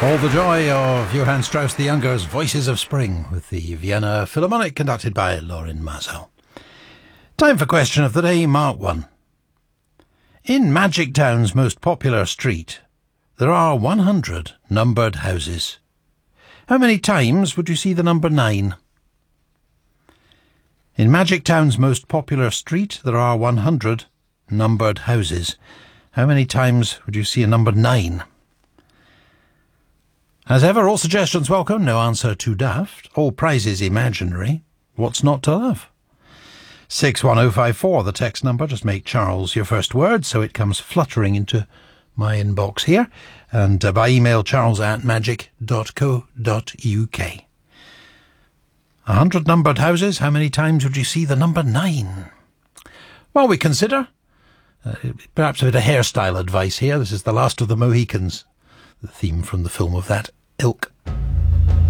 All the joy of Johann Strauss the Younger's Voices of Spring with the Vienna Philharmonic conducted by Lorin Maazel. Time for question of the day, Mark 1. In Magic Town's most popular street, there are 100 numbered houses. How many times would you see the number 9? In Magic Town's most popular street, there are 100 numbered houses. How many times would you see a number 9? As ever, all suggestions welcome, no answer too daft, all prizes imaginary. What's not to love? 61054, the text number. Just make Charles your first word so it comes fluttering into my inbox here. And by email, charles@magic.co.uk. 100 numbered houses, how many times would you see the number 9? Well, we consider perhaps a bit of hairstyle advice here. This is The Last of the Mohicans, the theme from the film of that ilk.